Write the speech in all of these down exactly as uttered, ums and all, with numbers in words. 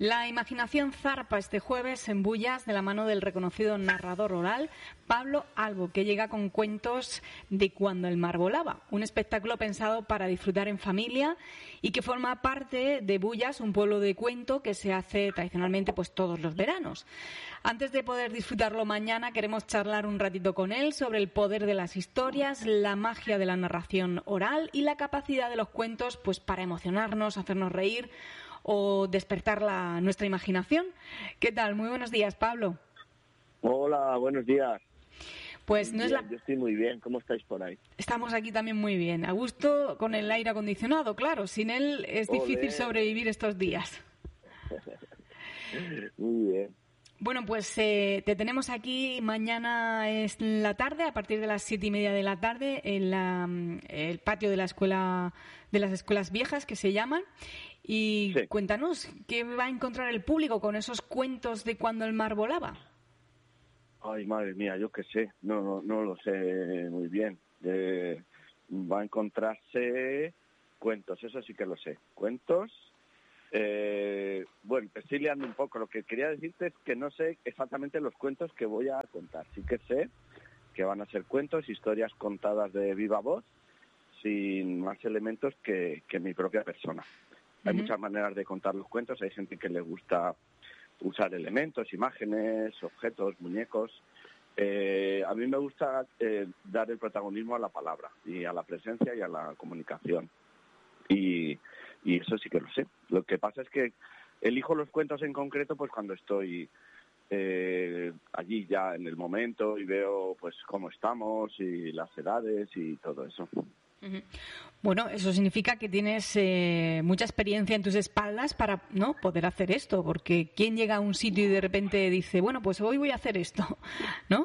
La imaginación zarpa este jueves en Bullas de la mano del reconocido narrador oral Pablo Albo, que llega con cuentos de Cuando el mar volaba, un espectáculo pensado para disfrutar en familia y que forma parte de Bullas, un pueblo de cuento que se hace tradicionalmente pues todos los veranos. Antes de poder disfrutarlo mañana, queremos charlar un ratito con él sobre el poder de las historias, la magia de la narración oral y la capacidad de los cuentos pues para emocionarnos, hacernos reír o despertar la, nuestra imaginación. ¿Qué tal? Muy buenos días, Pablo. Hola, buenos días. Pues no es la... Yo estoy muy bien. ¿Cómo estáis por ahí? Estamos aquí también muy bien. A gusto con el aire acondicionado, claro. Sin él es Olé. difícil sobrevivir estos días. Muy bien. Bueno, pues eh, te tenemos aquí mañana es la tarde, a partir de las siete y media de la tarde, en la, el patio de la escuela, de las escuelas viejas que se llaman. Y sí. Cuéntanos, ¿qué va a encontrar el público con esos cuentos de Cuando el mar volaba? Ay, madre mía, yo qué sé, no, no, no lo sé muy bien. Eh, va a encontrarse cuentos, eso sí que lo sé. Cuentos, eh, bueno, estoy liando un poco. Lo que quería decirte es que no sé exactamente los cuentos que voy a contar. Sí que sé que van a ser cuentos, historias contadas de viva voz, sin más elementos que, que mi propia persona. Hay muchas maneras de contar los cuentos. Hay gente que le gusta usar elementos, imágenes, objetos, muñecos. Eh, a mí me gusta eh, dar el protagonismo a la palabra y a la presencia y a la comunicación. Y, y eso sí que lo sé. Lo que pasa es que elijo los cuentos en concreto pues cuando estoy eh, allí ya en el momento y veo pues cómo estamos y las edades y todo eso. Bueno, eso significa que tienes eh, mucha experiencia en tus espaldas para no poder hacer esto, porque ¿quién llega a un sitio y de repente dice, bueno, pues hoy voy a hacer esto, ¿no?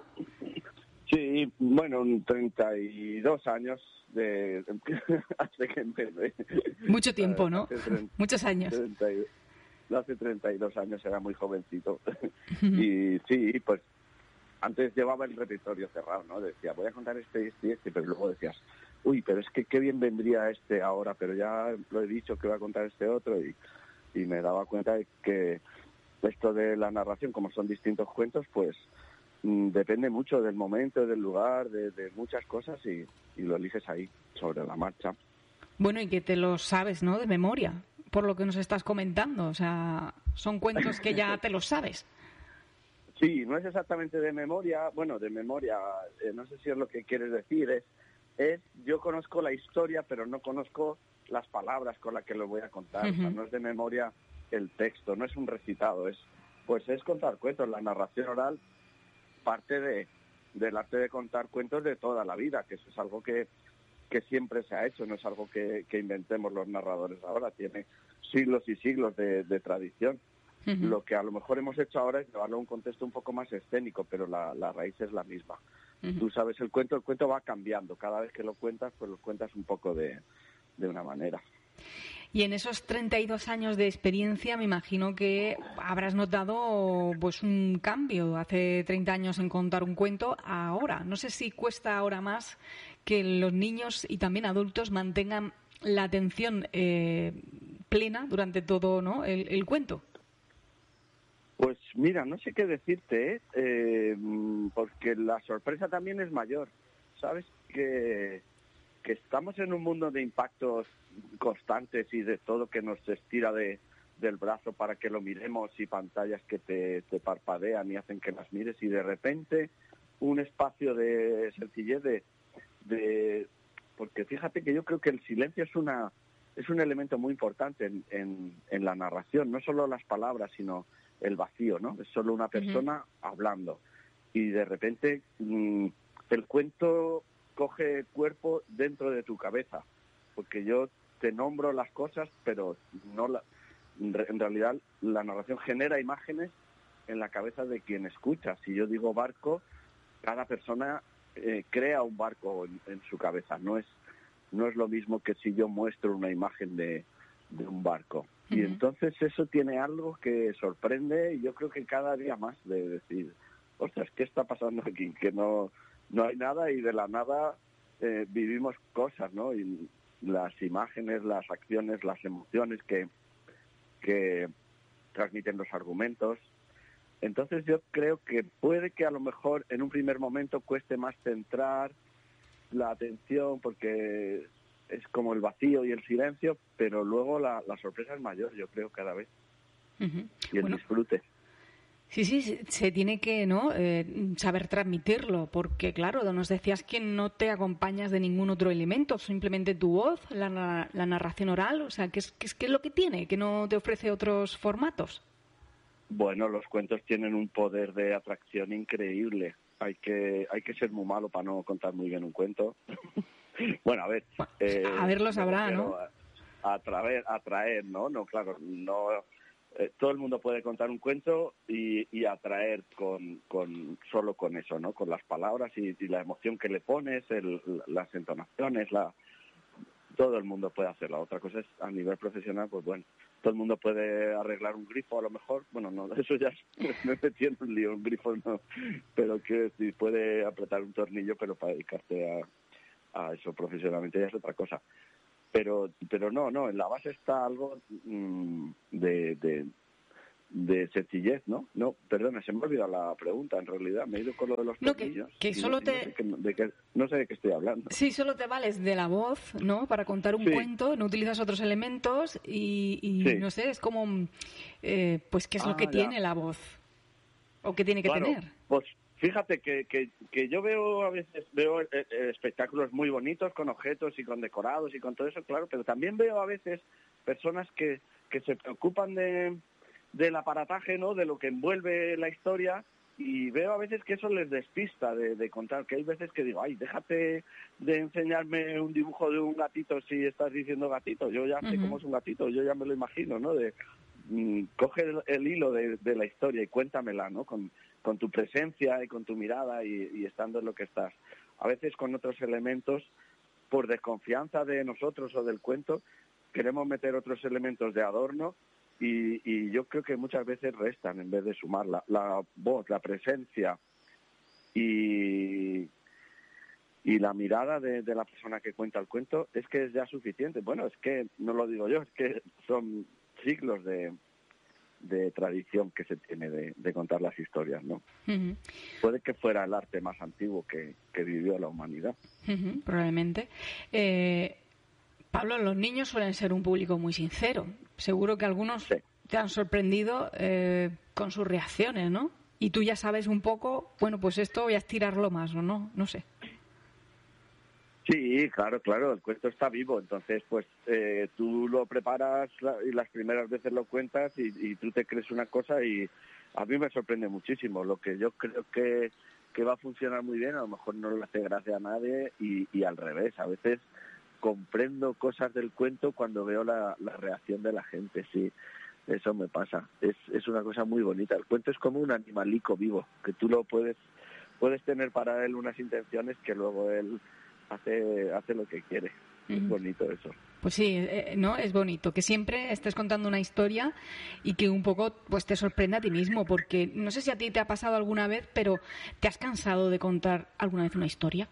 Sí, bueno, treinta y dos años de hace que empecé. Mucho tiempo, ¿no? treinta, Muchos años. treinta y, hace treinta y dos años era muy jovencito. Y sí, pues antes llevaba el repertorio cerrado, ¿no? Decía, voy a contar este, este y este, pero luego decías, uy, pero es que qué bien vendría este ahora, pero ya lo he dicho que voy a contar este otro y, y me daba cuenta de que esto de la narración, como son distintos cuentos, pues mmm, depende mucho del momento, del lugar, de, de muchas cosas y, y lo eliges ahí, sobre la marcha. Bueno, y que te lo sabes, ¿no?, de memoria, por lo que nos estás comentando, o sea, son cuentos que ya te los sabes. Sí, no es exactamente de memoria, bueno, de memoria, eh, no sé si es lo que quieres decir, es es yo conozco la historia, pero no conozco las palabras con las que lo voy a contar. Uh-huh. O sea, no es de memoria el texto, no es un recitado, es pues es contar cuentos. La narración oral parte de del arte de contar cuentos de toda la vida, que eso es algo que, que siempre se ha hecho, no es algo que, que inventemos los narradores ahora, tiene siglos y siglos de, de tradición. Uh-huh. Lo que a lo mejor hemos hecho ahora es llevarlo a un contexto un poco más escénico, pero la, la raíz es la misma. Uh-huh. Tú sabes, el cuento el cuento va cambiando. Cada vez que lo cuentas, pues lo cuentas un poco de, de una manera. Y en esos treinta y dos años de experiencia me imagino que habrás notado pues un cambio hace treinta años en contar un cuento a ahora. No sé si cuesta ahora más que los niños y también adultos mantengan la atención eh, plena durante todo, ¿no?, el, el cuento. Pues mira, no sé qué decirte, ¿eh? Eh, porque la sorpresa también es mayor. Sabes que, que estamos en un mundo de impactos constantes y de todo que nos estira de, del brazo para que lo miremos y pantallas que te, te parpadean y hacen que las mires y de repente un espacio de sencillez de, de porque fíjate que yo creo que el silencio es una es un elemento muy importante en, en, en la narración, no solo las palabras sino el vacío, ¿no? Es solo una persona uh-huh. hablando y de repente mmm, el cuento coge cuerpo dentro de tu cabeza, porque yo te nombro las cosas, pero no la, en realidad la narración genera imágenes en la cabeza de quien escucha. Si yo digo barco, cada persona eh, crea un barco en, en su cabeza. No es no es lo mismo que si yo muestro una imagen de, de un barco. Y entonces eso tiene algo que sorprende y yo creo que cada día más de decir, ostras, ¿qué está pasando aquí? Que no no hay nada y de la nada eh, vivimos cosas, ¿no? Y las imágenes, las acciones, las emociones que, que transmiten los argumentos. Entonces yo creo que puede que a lo mejor en un primer momento cueste más centrar la atención porque es como el vacío y el silencio, pero luego la, la sorpresa es mayor, yo creo, cada vez. Uh-huh. Y el bueno, disfrute. Sí, sí, se, se tiene que no eh, saber transmitirlo, porque claro, nos decías que no te acompañas de ningún otro elemento, simplemente tu voz, la, la narración oral, o sea, ¿qué es, qué es, qué es lo que tiene, que no te ofrece otros formatos? Bueno, los cuentos tienen un poder de atracción increíble. Hay que hay que ser muy malo para no contar muy bien un cuento. Bueno, a ver. Bueno, eh, a ver, lo sabrá, ¿no? A, a atraer, atraer, ¿no? No, claro, no. Eh, todo el mundo puede contar un cuento y, y atraer con, con solo con eso, ¿no? Con las palabras y, y la emoción que le pones, el, las entonaciones, la todo el mundo puede hacerlo. Otra cosa es a nivel profesional, pues bueno, todo el mundo puede arreglar un grifo a lo mejor, bueno, no, eso ya me metí en un lío, un grifo no, pero que sí puede apretar un tornillo, pero para dedicarte a, a eso profesionalmente ya es otra cosa. Pero pero no, no, en la base está algo mmm, de, de de sencillez, ¿no? No, perdona, se me ha olvidado la pregunta, en realidad, me he ido con lo de los no, tornillos. Que, que solo no, te... no, sé qué, de qué, no sé de qué estoy hablando. Sí, solo te vales de la voz, ¿no? Para contar un sí. cuento, no utilizas otros elementos y, y sí. no sé, es como, eh, pues, ¿qué es ah, lo que ya. tiene la voz? ¿O qué tiene que claro, tener? Pues fíjate que, que, que yo veo a veces veo eh, eh, espectáculos muy bonitos con objetos y con decorados y con todo eso, claro, pero también veo a veces personas que, que se preocupan de del aparataje, ¿no? De lo que envuelve la historia, y veo a veces que eso les despista de, de contar, que hay veces que digo, ay, déjate de enseñarme un dibujo de un gatito si estás diciendo gatito, yo ya uh-huh. sé cómo es un gatito, yo ya me lo imagino, ¿no? De mm, coge el, el hilo de, de la historia y cuéntamela, ¿no? Con, con tu presencia y con tu mirada y, y estando en lo que estás. A veces con otros elementos, por desconfianza de nosotros o del cuento, queremos meter otros elementos de adorno. Y, y yo creo que muchas veces restan en vez de sumar la, la voz, la presencia y, y la mirada de, de la persona que cuenta el cuento es que es ya suficiente. Bueno, es que no lo digo yo, es que son siglos de, de tradición que se tiene de, de contar las historias, ¿no? Uh-huh. Puede que fuera el arte más antiguo que, que vivió la humanidad. Uh-huh, probablemente. Eh... Pablo, los niños suelen ser un público muy sincero. Seguro que algunos sí. te han sorprendido eh, con sus reacciones, ¿no? Y tú ya sabes un poco, bueno, pues esto voy a estirarlo más, ¿o no? No sé. Sí, claro, claro, el cuento está vivo, entonces pues eh, tú lo preparas y las primeras veces lo cuentas y, y tú te crees una cosa y a mí me sorprende muchísimo. Lo que yo creo que, que va a funcionar muy bien, a lo mejor no le hace gracia a nadie y, y al revés, a veces comprendo cosas del cuento cuando veo la, la reacción de la gente, sí, eso me pasa. Es, es una cosa muy bonita. El cuento es como un animalico vivo, que tú lo puedes puedes tener para él unas intenciones que luego él hace hace lo que quiere. Uh-huh. Es bonito eso. Pues sí, eh, no, es bonito que siempre estés contando una historia y que un poco pues te sorprenda a ti mismo, porque no sé si a ti te ha pasado alguna vez, pero ¿te has cansado de contar alguna vez una historia?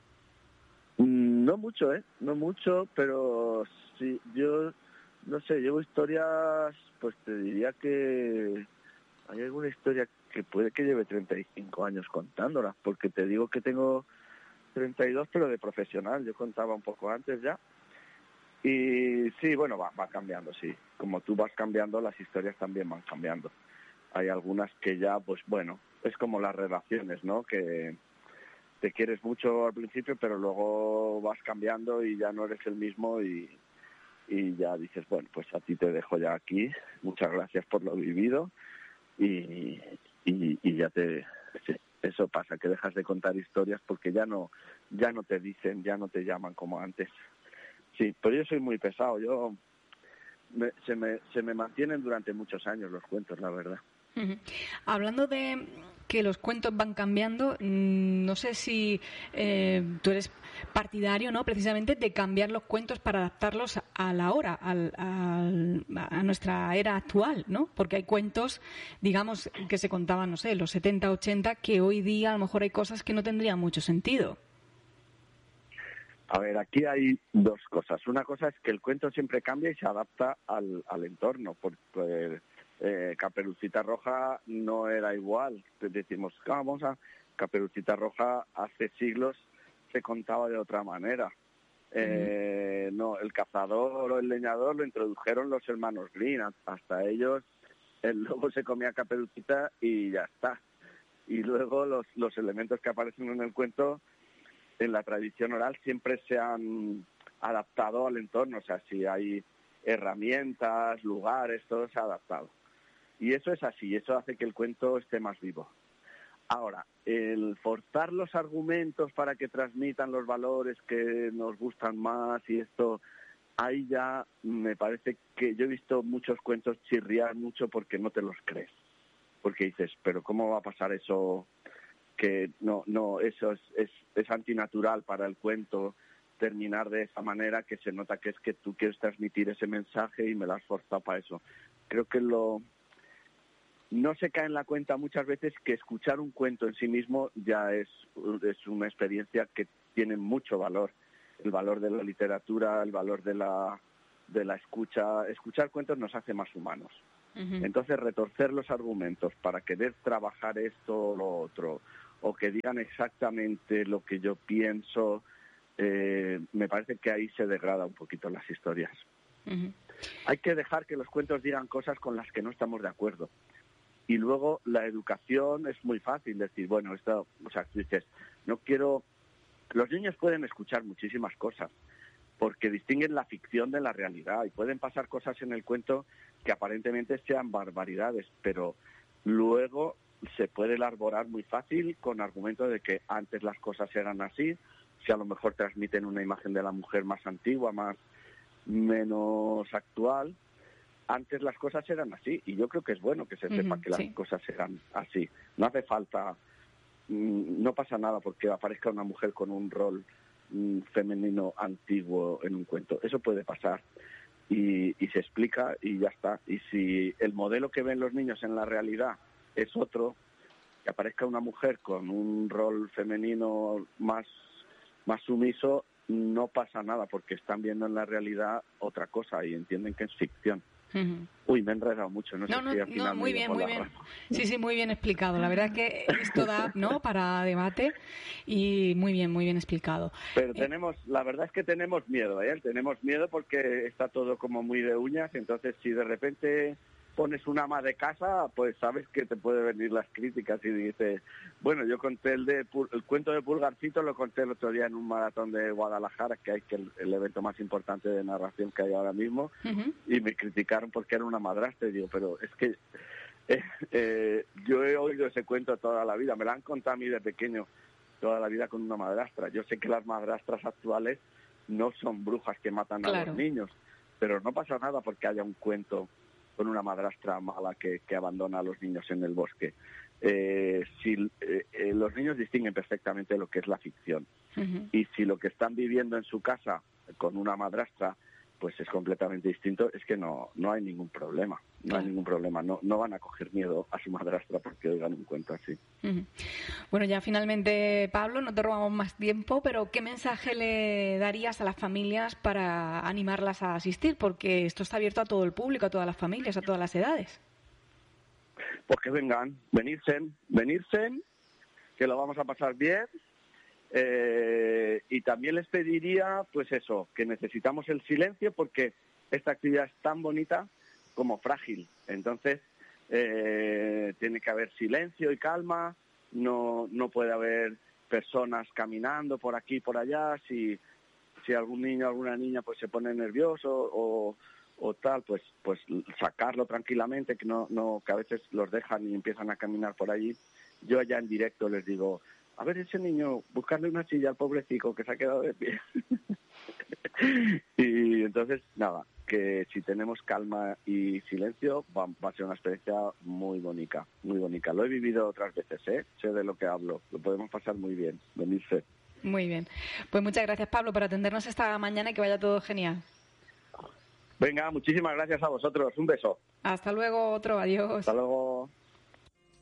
No mucho, ¿eh? No mucho, pero sí, yo, no sé, llevo historias, pues te diría que hay alguna historia que puede que lleve treinta y cinco años contándola, porque te digo que tengo treinta y dos, pero de profesional, yo contaba un poco antes ya. Y sí, bueno, va, va cambiando, sí. Como tú vas cambiando, las historias también van cambiando. Hay algunas que ya, pues bueno, es como las relaciones, ¿no? Que te quieres mucho al principio, pero luego vas cambiando y ya no eres el mismo y, y ya dices, bueno, pues a ti te dejo ya aquí, muchas gracias por lo vivido y, y, y ya te... Sí, eso pasa, que dejas de contar historias porque ya no ya no te dicen, ya no te llaman como antes. Sí, pero yo soy muy pesado, yo me, se, me, se me mantienen durante muchos años los cuentos, la verdad. Uh-huh. Hablando de que los cuentos van cambiando, no sé si eh, tú eres partidario, ¿no? Precisamente de cambiar los cuentos para adaptarlos a la hora, al, al, a nuestra era actual, ¿no? Porque hay cuentos, digamos, que se contaban, no sé, en los setenta, ochenta, que hoy día a lo mejor hay cosas que no tendrían mucho sentido. A ver, aquí hay dos cosas. Una cosa es que el cuento siempre cambia y se adapta al, al entorno. Porque Eh, Caperucita Roja no era igual. Decimos, vamos a... Caperucita Roja hace siglos se contaba de otra manera. Eh, uh-huh. No, el cazador o el leñador lo introdujeron los hermanos Grimm. Hasta ellos el lobo se comía Caperucita y ya está. Y luego los, los elementos que aparecen en el cuento, en la tradición oral, siempre se han adaptado al entorno. O sea, si hay herramientas, lugares, todo se ha adaptado. Y eso es así, eso hace que el cuento esté más vivo. Ahora, el forzar los argumentos para que transmitan los valores que nos gustan más y esto, ahí ya me parece que yo he visto muchos cuentos chirriar mucho porque no te los crees. Porque dices, pero ¿cómo va a pasar eso? Que no, no, eso es, es, es antinatural para el cuento, terminar de esa manera, que se nota que es que tú quieres transmitir ese mensaje y me lo has forzado para eso. Creo que lo... No se cae en la cuenta muchas veces que escuchar un cuento en sí mismo ya es, es una experiencia que tiene mucho valor. El valor de la literatura, el valor de la, de la escucha. Escuchar cuentos nos hace más humanos. Uh-huh. Entonces, retorcer los argumentos para querer trabajar esto o lo otro, o que digan exactamente lo que yo pienso, eh, me parece que ahí se degrada un poquito las historias. Uh-huh. Hay que dejar que los cuentos digan cosas con las que no estamos de acuerdo. Y luego la educación es muy fácil decir, bueno, esto, o sea, tú dices, no quiero... Los niños pueden escuchar muchísimas cosas porque distinguen la ficción de la realidad y pueden pasar cosas en el cuento que aparentemente sean barbaridades, pero luego se puede elaborar muy fácil con argumentos de que antes las cosas eran así, si a lo mejor transmiten una imagen de la mujer más antigua, más menos actual. Antes las cosas eran así y yo creo que es bueno que se sepa uh-huh, que las sí. cosas eran así. No hace falta, no pasa nada porque aparezca una mujer con un rol mm, femenino antiguo en un cuento. Eso puede pasar y, y se explica y ya está. Y si el modelo que ven los niños en la realidad es otro, que aparezca una mujer con un rol femenino más, más sumiso, no pasa nada porque están viendo en la realidad otra cosa y entienden que es ficción. Uh-huh. Uy, me he enredado mucho, no, no sé no, si al final no, muy bien, muy bien. Razón. Sí, sí, muy bien explicado. La verdad es que esto da, ¿no?, para debate y muy bien, muy bien explicado. Pero eh. tenemos, la verdad es que tenemos miedo, ¿eh? Tenemos miedo porque está todo como muy de uñas, entonces si de repente pones un ama de casa, pues sabes que te pueden venir las críticas y dices, bueno, yo conté el de el cuento de Pulgarcito, lo conté el otro día en un maratón de Guadalajara, que hay que el, el evento más importante de narración que hay ahora mismo, uh-huh. y me criticaron porque era una madrastra, y digo, pero es que eh, eh, yo he oído ese cuento toda la vida, me lo han contado a mí de pequeño, toda la vida con una madrastra. Yo sé que las madrastras actuales no son brujas que matan claro. a los niños, pero no pasa nada porque haya un cuento con una madrastra mala que, que abandona a los niños en el bosque. Eh, si eh, eh, los niños distinguen perfectamente lo que es la ficción. Uh-huh. Y si lo que están viviendo en su casa con una madrastra pues es completamente distinto, es que no no hay ningún problema. No claro. hay ningún problema. No, no van a coger miedo a su madrastra porque oigan un cuento así. Uh-huh. Bueno, ya finalmente, Pablo, no te robamos más tiempo, pero ¿qué mensaje le darías a las familias para animarlas a asistir? Porque esto está abierto a todo el público, a todas las familias, a todas las edades. Pues que vengan, venirse, venirse, que lo vamos a pasar bien. Eh, y también les pediría, pues eso, que necesitamos el silencio porque esta actividad es tan bonita como frágil. Entonces, eh, tiene que haber silencio y calma, no no puede haber personas caminando por aquí y por allá. Si si algún niño o alguna niña pues se pone nervioso o, o tal, pues pues sacarlo tranquilamente, que no no que a veces los dejan y empiezan a caminar por allí. Yo allá en directo les digo, a ver ese niño, buscarle una silla al pobrecito que se ha quedado de pie. Y entonces, nada, que si tenemos calma y silencio, va, va a ser una experiencia muy bonita, muy bonita. Lo he vivido otras veces, ¿eh? Sé de lo que hablo, lo podemos pasar muy bien, venirse. Muy bien. Pues muchas gracias, Pablo, por atendernos esta mañana y que vaya todo genial. Venga, muchísimas gracias a vosotros, un beso. Hasta luego, otro, adiós. Hasta luego.